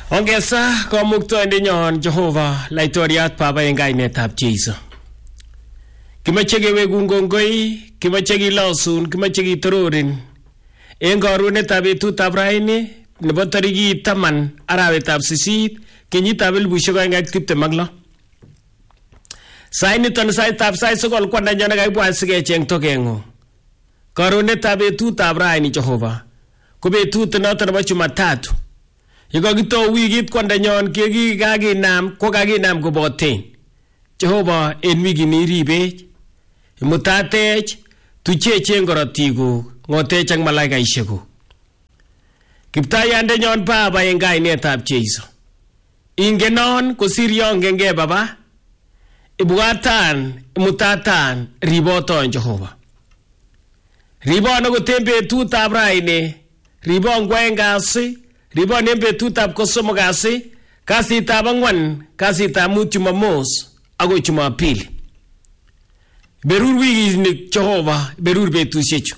Ongeza komuktoindenyon Jehova laitoriat Baba eng kainetab Jeiso. Kimache kewekun kongoi, kimache kilosun, kimache kitororin eng karonetab betutab raini nebo tarikit 10 arawetab 8 kenyitab 2026. Sainiton saitab sait sokol kwandanyon nekaibwat sikecheng tokeng'ung. Karonetab betutab raini Jehova ko betut noton nebo Jumatatu. Yekakito wikit kwandanyon kakinam koboten. Jehova en wikini iribech, imutatech, tuchecheng korotikuk, ngotech ak malaikaishekuk. Kiptayandenyon Baba en kainetab Jeiso. Ingenon kosir yongenge Baba, ibwatan, imutatan, riboton Jehova. Ribon akot en betutab raini, ribon kwaeng kasi, ribon en betutab kosomok kasi, kasitab ang'wan, kasitab mut Jumamos, akoi Jumapili. Berur wikini Jehova, berur betushechu.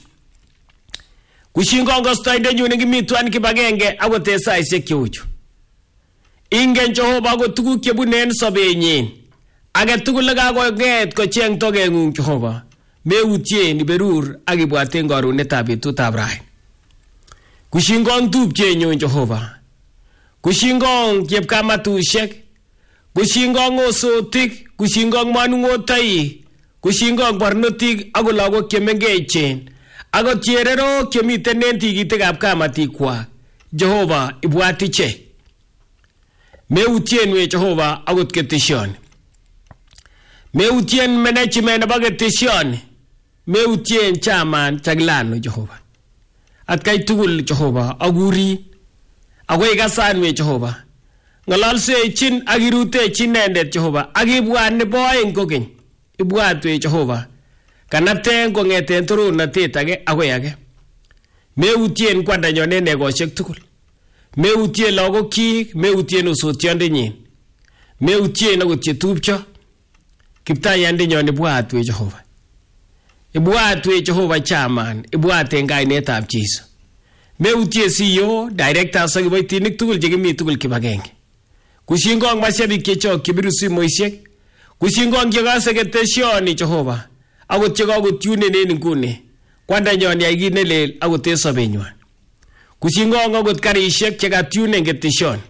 Kushingon kostoindenyun ngimi tuan kibagenge akot en saisiek cheuchu. Ingen Jehova akot tuguk chebune en sobenyin. Age tugul nekakong'et kocheng tokeng'ung Jehova. Meutien berur ak ibwaten karonetab betutab raini. Kushingon tupchenyun Jehova. Kushingon chepkamatushek. Kushingon osotik. Kushingon manung'otoik. Kushingon barnotik ak lagok chemengechen. Akot chererok chemiten en tikitikab kamatikwak. Jehova ibwat ichek. Meutien we Jehova akot keteshoni. Meutien management nebo keteshoni. Meutien chairman chaglano Jehova. At kay tugul Jehova aguri. Akoy kasan we Jehova. Ngalalsechin ak irutechin nendet Jehova. Ak ibwat nebo aeng kokeny. Ibwat we Jehova. Kanapten kong'eten toronatet age akoy age. Meutien kwandanyon en egoshek tugul. Meutien lagokyik, meutien osotiondenyin. Meutien akot chetupcho. Kiptayandenyon ibwat we Jehova. Ibwat we Jehova chairman, ibwat en kainetab Jeiso. Meutien CEO, directors ak kiboitinik tugul chekimi tugul kibagenge. Kushingon mashabik chechok chebiru simoishek. Kushingon chekase keteshoni Jehova. Akot chekakotunen en nguni. Kwandanyon yai kit nelel akot en sobenywan. Kushingon akot karishek chekatunen keteshoni.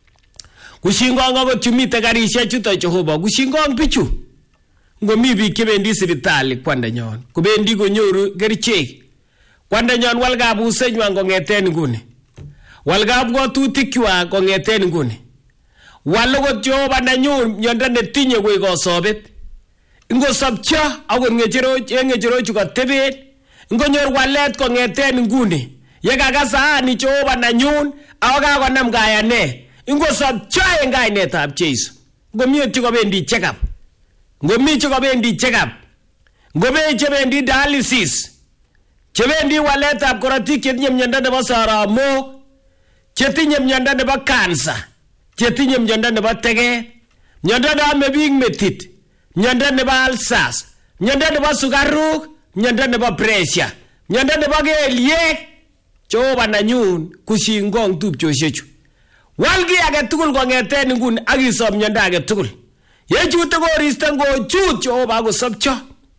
Kushingon akot chumite karishek chuto Jehova. Kushingon bichu. Ngomi biik chebendi sipitali kwandanyon. Kubendi konyoru kerichek. Kwandanyon wal kabusenywan kong'eten nguni. Wal kabwatutikwak kong'eten nguni. Wal akot Jehova nanyun miondo netinye koik kosobet. Ingosopcho akot ng'echerochu kotebet. Ingonyor walet kong'eten nguni. Yekakasaan Jehova nanyun ako kakonam kayanet. Ingosopcho en kainetab Jeiso. Ngomi chekobendi check-up. Ngomi chekobendi check-up. Ngomi chebendi dialysis. Chebendi waletab korotik chetinye miondo nebo soromok. Chetinye miondo nebo cancer. Chetinye miondo nebo teget. Miondo neome biik metit. Miondo nebo ulcers. Miondo nebo sukaruk. Miondo nebo pressure. Miondo nebo kelyek. Jehova nanyun kushingong tupchoshechu. Walgi age tugul kong'eten nguni ak isob miondo age tugul. Yechute koristo ngochut Jehova akosopcho.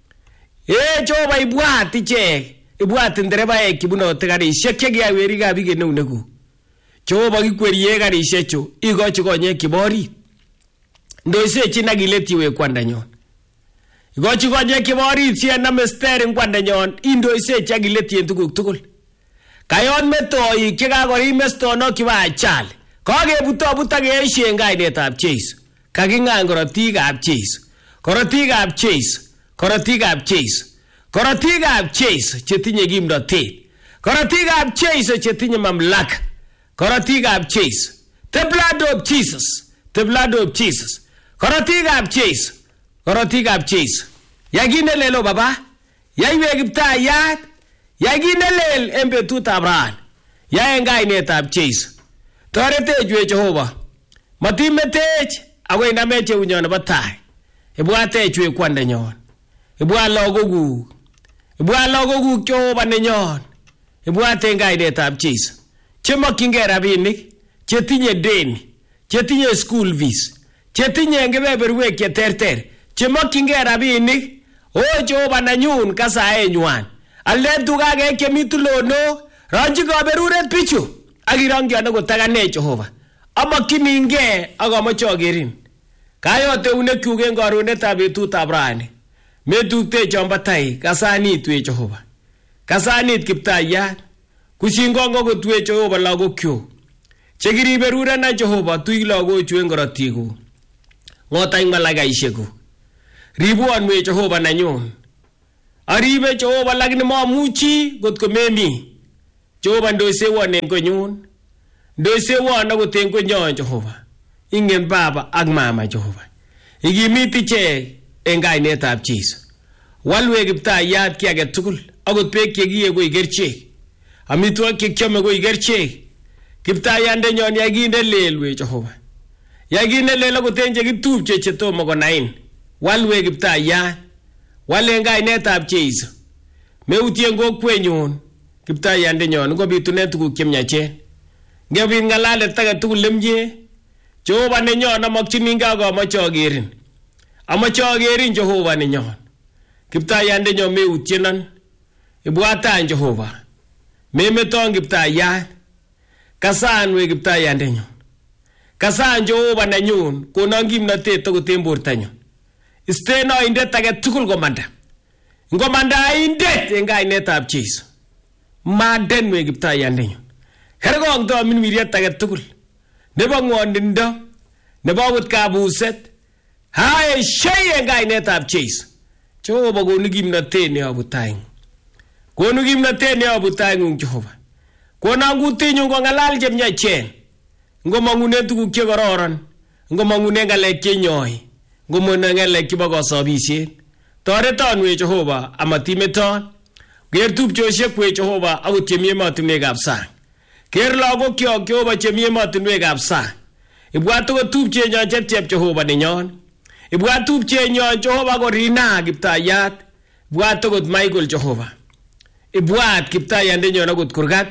Jehova ibwat ichek. Ibwat nderebaek chibunote karishek chekiyai werikab biik en eunekuk. Jehova kikwerie karishechu ikochi konyek cheborit. Ndoisechin ak ileti we kwandanyon. Ikochi konyek cheborit siename steering kwandanyon indoisechi ak ileti en tuguk tugul. Kayon metoik chekakorim mestonok chebo ajali. Kakebutobut ak keeshe en kainetab Jeiso. Kaking'an korotikab Jeiso. Korotikab Jeiso. Korotikab Jeiso. Korotikab Jeiso chetinye kimnotet. Korotikab Jeiso chetinye mamlaka. Korotikab Jeiso. The blood of Jesus. The blood of Jesus. Korotikab Jeiso. Korotikab Jeiso. Yai kit nelel Baba. Yai we Kiptayat. Yai kit nelel en betutab raini. Yai en kainetab Jeiso. Toretech we Jehova. Matimetech ako inamech eunyon nebo tai. Ibwatech we kwandanyon. Ibwat lagokuk. Ibwat lagokuk Jehova nenyon. Ibwat en kainetab Jeiso. Chemokyingei rabinik, chetinye deni, chetinye school fees, chetinye kebeberwek cheterter, chemokyingei rabinik. O Jehova nenyun kasaenywan. Alde tugage chemi tulonok, rongchi kaberuret bichu ak irongyon akot akane Jehova. Amokyinigei ak amoche akerin. Kayote eunekyuk en karonetab betutab rani. Metuktechon batai, kasanitwech Jehova. Kasanit Kiptayat. Kushingongo kotwech Jehova lagokyuk. Chekiriberurena Jehova tuy lagochu en korotikuk. Ngotany malakaishekuk. Ribwonwech Jehova nenyun. Aribe Jehova lakini mamuchi kotko memi. Jehova ndosewon en konyun. Ndosewon akot en konyon Jehova. Ingen baba ak mama Jehova. Ikimit ichek en kainetab Jesu. Walwech Kiptayat ki age tugul. Akot beek chekiye koi kerichek. Amitwogik chekiome koi kerichek. Kiptayandenyon yakinde lelwech Jehova. Yakinde lel akot en chekitupche chetomo konain. Walwech Kiptayat. Wal en kainetab Jesu. Meutien kokwenyun Kiptayandenyon ngobitunen tuguk chemyachen. Ngobit ng'alalet age tugul lemye. Jehova nenyon amokyinigei ak amoche akerin. Amoche akerin Jehova nenyon. Kiptayandenyon meutienon. Ibwatan Jehova. Memeton Kiptayat. Kasan we Kiptayandenyon. Kasan Jehova nenyun konon kimnotet akot en bortanyun. Isten oindet age tugul komanda. Ngomanda oindet en kainetab Jesu. Manden we Kiptayandenyon. Kerkong'to minmiriet age tugul. Nebo ng'wonindo. Nebo akot kabuset. Hae shei en kainetab Jesu. Jehova konu kimnotet neyobu taing'ung. Konu kimnotet neyobu taing'ung Jehova. Konon kutinyun kong'alal chemyachen. Ngomong'unen tuguk chekororon. Ngomong'unen ng'alek chenyoi. Ngomong'unen ng'alek chebo kosobisiet. Toreton we Jehova amatimeton. Ker tupchosiek we Jehova akot chemi emotinwekab sang. Ker lagokyok Jehova chemi emotinwekab sang. Ibwat akot tupchenyon chepchep Jehova nenyon. Ibwat tupchenyon Jehova ko Rina Kiptayat. Ibwat akot Michael Jehova. Ibwat Kiptayandenyon akot kurgat.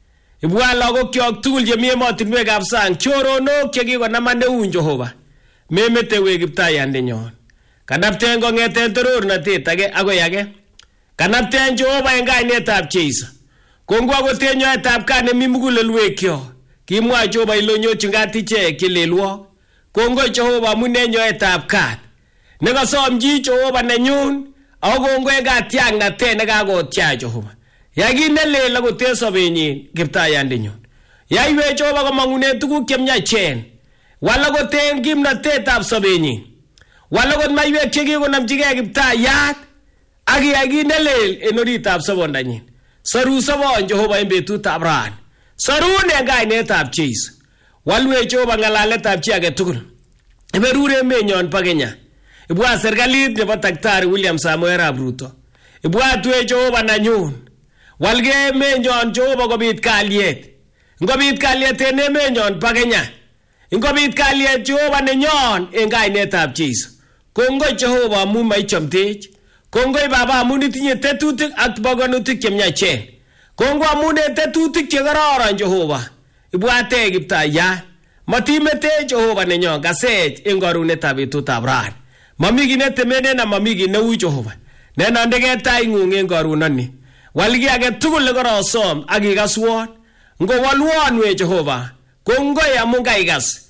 Ibwat lagokyok tugul chemi emotinwekab sang. Choronok chekikonaman eun Jehova. Memete we Kiptayandenyon. Kanapten kong'eten torornatet age akoi age. Kanapten Jehova en kainetab Jesu. Kongwa akot nyoetab kat nemi mugulelwekyok. Kimwa Jehova ilonyochi kat ichek chelelwok. Kongoi Jehova amun en nyoetab kat. Nekasom chi Jehova nenyun. Ako kongoi katiaknatet nekakotiach Jehova. Yakinde lel akot en sobenyin Kiptayandenyon. Yaiwech Jehova komong'unen tuguk chemyachen. Wal akot en kimnotetab sobenyin. Wal akot maiwek chekikonamchigei Kiptayat. Ak yakinde lel en oritab sobondanyin. Saru sobon Jehova en betutab rani. Sarun en kainetab Jesu. Walwech Jehova ng'alaletab chi age tugul. Iberur emenyon bo Kenya. Ibwat serikalit nebo Daktari William Samoei Arap Ruto. Ibwatwech Jehova nenyun. Walgei emenyon Jehova kobit kalyet. Ngobit kalyet en emenyon bo Kenya. Ngobit kalyet Jehova nenyon en kainetab Jesu. Kongoi Jehova amun maichomtech. Kongoi Baba amun itinye tetutik ak bogonutik chemyachen. Kongoi amun en tetutik chekororon Jehova. Ibwatech Kiptayat. Matimetech Jehova nenyon kasech en karonetab betutab rani. Mami kit netemenen na mami kit neu Jehova. Nenondegei taing'ung en karononi. Wal ki age tugul nekorosom ak ikaswon. Ngowalwon we Jehova. Kongoi amun kaikas.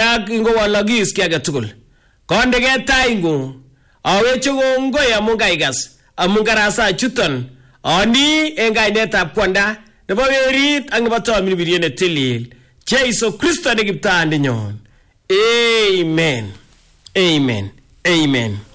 Ngowalokis ki age tugul. Kondegei taing'ung. Aweche kongoi amun kaikas. Amun karasa chuton. Ani en kainetab kwanda. Nebo werit ak nebo tomirmiriet netilil. Jesu Kristo ne Kiptayandenyon. Amen. Amen. Amen.